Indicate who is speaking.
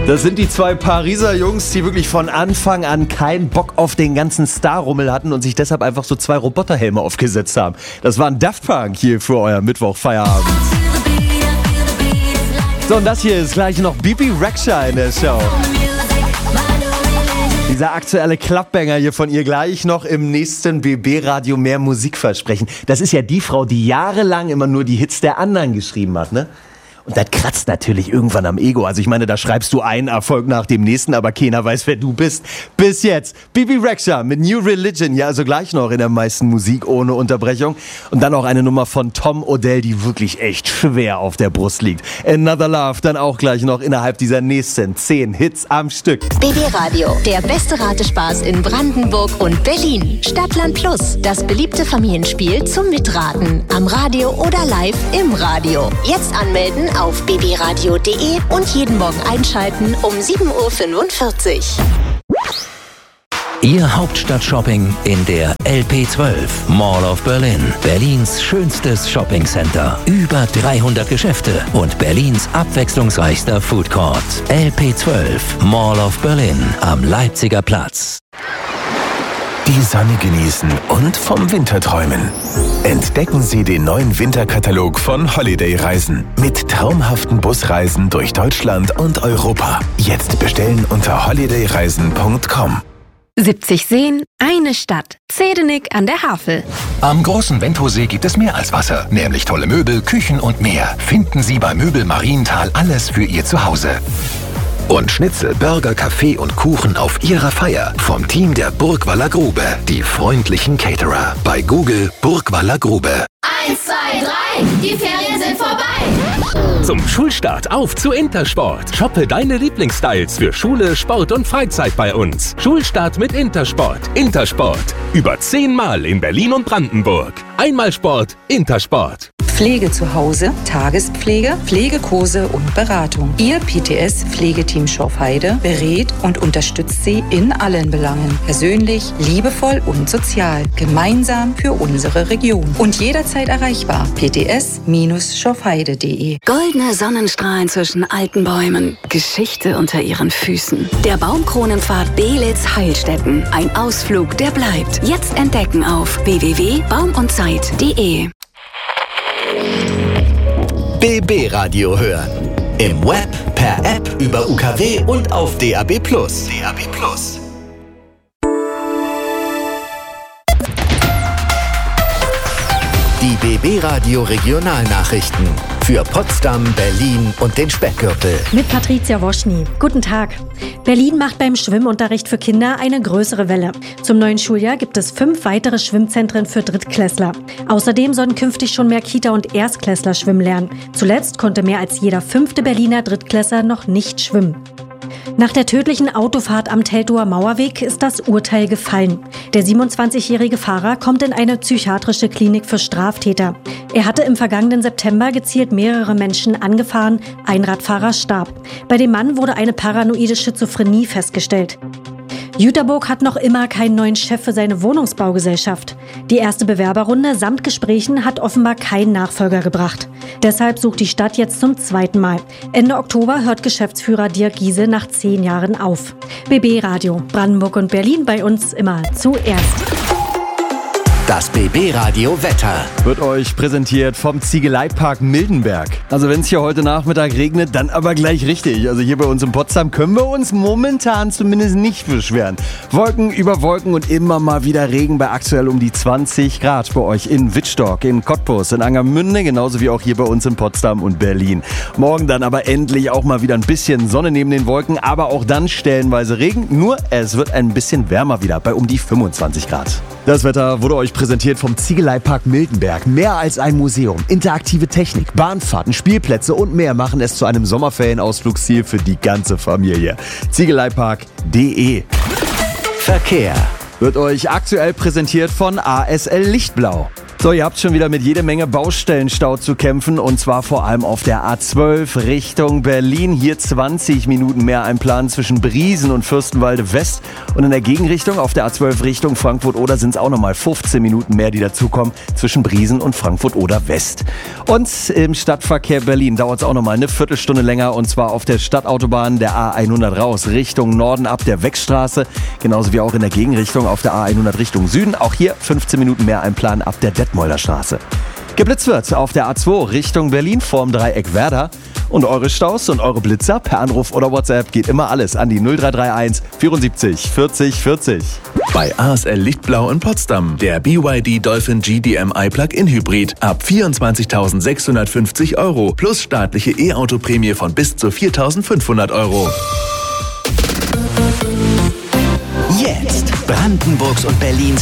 Speaker 1: Das sind die zwei Pariser Jungs, die wirklich von Anfang an keinen Bock auf den ganzen Starrummel hatten und sich deshalb einfach so zwei Roboterhelme aufgesetzt haben. Das waren Daft Punk hier für euer Mittwochfeierabend. So, und das hier ist gleich noch Bebe Rexha in der Show. Dieser aktuelle Klappbanger hier von ihr gleich noch im nächsten BB-Radio mehr Musik versprechen. Das ist ja die Frau, die jahrelang immer nur die Hits der anderen geschrieben hat, ne? Und das kratzt natürlich irgendwann am Ego. Also ich meine, da schreibst du einen Erfolg nach dem nächsten, aber keiner weiß, wer du bist. Bis jetzt. Bebe Rexha mit New Religion. Ja, also gleich noch in der meisten Musik ohne Unterbrechung. Und dann auch eine Nummer von Tom Odell, die wirklich echt schwer auf der Brust liegt. Another Love dann auch gleich noch innerhalb dieser nächsten 10 Hits am Stück.
Speaker 2: BB Radio, der beste Ratespaß in Brandenburg und Berlin. Stadtland Plus, das beliebte Familienspiel zum Mitraten. Am Radio oder live im Radio. Jetzt anmelden auf bbradio.de und jeden Morgen einschalten um 7.45 Uhr.
Speaker 3: Ihr Hauptstadt-Shopping in der LP12 Mall of Berlin. Berlins schönstes Shoppingcenter. Über 300 Geschäfte und Berlins abwechslungsreichster Foodcourt. LP12 Mall of Berlin am Leipziger Platz.
Speaker 4: Die Sonne genießen und vom Winter träumen. Entdecken Sie den neuen Winterkatalog von Holiday Reisen. Mit traumhaften Busreisen durch Deutschland und Europa. Jetzt bestellen unter holidayreisen.com.
Speaker 5: 70 Seen, eine Stadt. Zedenik an der Havel.
Speaker 6: Am großen Wendhosee gibt es mehr als Wasser, nämlich tolle Möbel, Küchen und mehr. Finden Sie bei Möbel Marienthal alles für Ihr Zuhause. Und Schnitzel, Burger, Kaffee und Kuchen auf Ihrer Feier vom Team der Burgwaller Grube. Die freundlichen Caterer. Bei Google Burgwaller Grube.
Speaker 7: 1, 2, 3, die Ferien sind vorbei.
Speaker 8: Zum Schulstart auf zu Intersport. Shoppe deine Lieblingsstyles für Schule, Sport und Freizeit bei uns. Schulstart mit Intersport. Intersport. Über 10 Mal in Berlin und Brandenburg. Einmal Sport, Intersport.
Speaker 9: Pflege zu Hause, Tagespflege, Pflegekurse und Beratung. Ihr PTS-Pflegeteam Schorfheide berät und unterstützt Sie in allen Belangen. Persönlich, liebevoll und sozial. Gemeinsam für unsere Region. Und jederzeit erreichbar. pts-schorfheide.de.
Speaker 5: Goldene Sonnenstrahlen zwischen alten Bäumen. Geschichte unter ihren Füßen. Der Baumkronenpfad Belitz-Heilstätten. Ein Ausflug, der bleibt. Jetzt entdecken auf www.baumundzeit.de.
Speaker 10: BB Radio hören. Im Web, per App, über UKW und auf DAB+. DAB+. Die BB Radio Regionalnachrichten für Potsdam, Berlin und den Speckgürtel.
Speaker 11: Mit Patricia Woschny. Guten Tag. Berlin macht beim Schwimmunterricht für Kinder eine größere Welle. Zum neuen Schuljahr gibt es 5 weitere Schwimmzentren für Drittklässler. Außerdem sollen künftig schon mehr Kita- und Erstklässler schwimmen lernen. Zuletzt konnte mehr als jeder 5. Berliner Drittklässler noch nicht schwimmen. Nach der tödlichen Autofahrt am Teltower Mauerweg ist das Urteil gefallen. Der 27-jährige Fahrer kommt in eine psychiatrische Klinik für Straftäter. Er hatte im vergangenen September gezielt mehrere Menschen angefahren, ein Radfahrer starb. Bei dem Mann wurde eine paranoide Schizophrenie festgestellt. Jüterburg hat noch immer keinen neuen Chef für seine Wohnungsbaugesellschaft. Die erste Bewerberrunde samt Gesprächen hat offenbar keinen Nachfolger gebracht. Deshalb sucht die Stadt jetzt zum 2. Mal. Ende Oktober hört Geschäftsführer Dirk Giese nach 10 Jahren auf. BB Radio, Brandenburg und Berlin bei uns immer zuerst.
Speaker 10: Das BB Radio Wetter
Speaker 1: wird euch präsentiert vom Ziegeleipark Mildenberg. Also wenn es hier heute Nachmittag regnet, dann aber gleich richtig. Also hier bei uns in Potsdam können wir uns momentan zumindest nicht beschweren. Wolken über Wolken und immer mal wieder Regen bei aktuell um die 20 Grad bei euch in Wittstock, in Cottbus, in Angermünde, genauso wie auch hier bei uns in Potsdam und Berlin. Morgen dann aber endlich auch mal wieder ein bisschen Sonne neben den Wolken, aber auch dann stellenweise Regen. Nur es wird ein bisschen wärmer wieder bei um die 25 Grad. Das Wetter wurde euch präsentiert vom Ziegeleipark Mildenberg. Mehr als ein Museum, interaktive Technik, Bahnfahrten, Spielplätze und mehr machen es zu einem Sommerferienausflugsziel für die ganze Familie. Ziegeleipark.de.
Speaker 10: Verkehr
Speaker 1: wird euch aktuell präsentiert von ASL Lichtblau. So, ihr habt schon wieder mit jede Menge Baustellenstau zu kämpfen und zwar vor allem auf der A12 Richtung Berlin. Hier 20 Minuten mehr einplanen zwischen Briesen und Fürstenwalde West und in der Gegenrichtung auf der A12 Richtung Frankfurt-Oder sind es auch nochmal 15 Minuten mehr, die dazukommen zwischen Briesen und Frankfurt-Oder West. Und im Stadtverkehr Berlin dauert es auch nochmal eine Viertelstunde länger und zwar auf der Stadtautobahn der A100 raus Richtung Norden ab der Weckstraße, genauso wie auch in der Gegenrichtung auf der A100 Richtung Süden. Auch hier 15 Minuten mehr einplanen ab der Detmolder Straße. Geblitzt wird auf der A2 Richtung Berlin vorm Dreieck Werder. Und eure Staus und eure Blitzer per Anruf oder WhatsApp geht immer alles an die 0331 74 40 40.
Speaker 12: Bei ASL Lichtblau in Potsdam der BYD Dolphin GDMI Plug-in Hybrid ab 24.650 € plus staatliche E-Auto-Prämie von bis zu 4.500 €.
Speaker 10: Jetzt Brandenburgs und Berlins